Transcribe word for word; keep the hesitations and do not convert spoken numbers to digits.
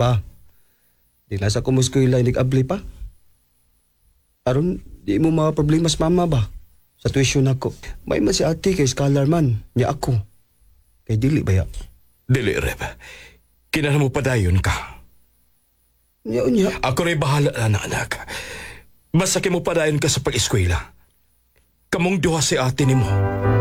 Pa, di na sa kumuskuila inig-abli pa. Aron, di mo mga problemas mama ba? Sa tuition ako. May man si ate kay scholar man, niya ako. Kay dili ba ya? Dili, Reb. Kinahanglan mo padayon ka. Niya unya. Ako rin bahala na, anak. Basta mo padayon ka sa pag-eskwela. Kamong duha si ate ni mo.